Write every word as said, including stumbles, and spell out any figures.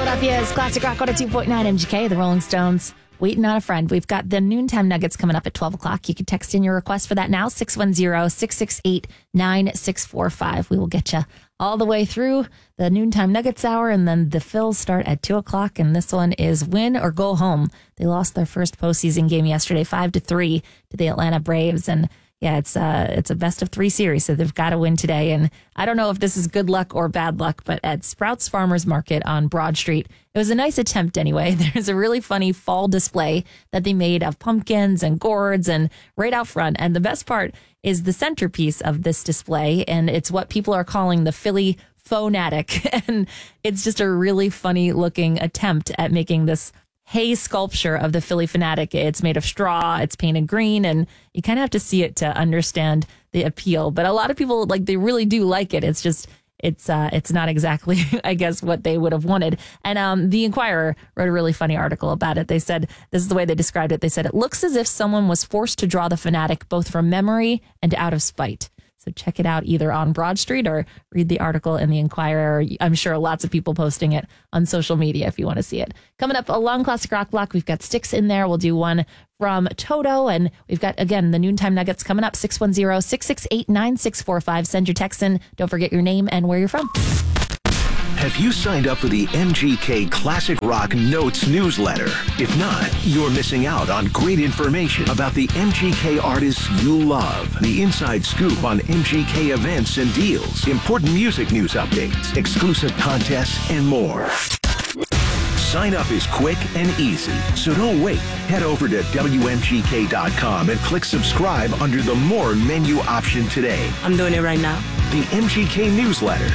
Philadelphia's Classic Rock one oh two point nine M G K, the Rolling Stones, Waiting on a Friend. We've got the Noontime Nuggets coming up at twelve o'clock. You can text in your request for that now, six one zero, six six eight, nine six four five. We will get you all the way through the Noontime Nuggets hour, and then the Phils start at two o'clock, and this one is win or go home. They lost their first postseason game yesterday, five to three to the Atlanta Braves, and yeah, it's uh it's a best of three series, so they've got to win today. And I don't know if this is good luck or bad luck, but at Sprouts Farmers Market on Broad Street, it was a nice attempt anyway. There's a really funny fall display that they made of pumpkins and gourds and right out front. And the best part is the centerpiece of this display, and it's what people are calling the Phillie Phonatic. And it's just a really funny looking attempt at making this hay sculpture of the Phillie Phonatic. It's made of straw, it's painted green, and you kind of have to see it to understand the appeal. But a lot of people, like, they really do like it. It's just, it's uh, it's not exactly, I guess, what they would have wanted. And um, the Inquirer wrote a really funny article about it. They said, this is the way they described it. They said, it looks as if someone was forced to draw the Phonatic both from memory and out of spite. So check it out either on Broad Street or read the article in the Inquirer. I'm sure lots of people posting it on social media if you want to see it. Coming up along Classic Rock Block, we've got Styx in there. We'll do one from Toto. And we've got, again, the Noontime Nuggets coming up, six one zero, six six eight, nine six four five. Send your text in. Don't forget your name and where you're from. Have you signed up for the M G K Classic Rock Notes newsletter? If not, you're missing out on great information about the M G K artists you love, the inside scoop on M G K events and deals, important music news updates, exclusive contests, and more. Sign up is quick and easy, so don't wait. Head over to W M G K dot com and click subscribe under the More menu option today. I'm doing it right now. The M G K newsletter,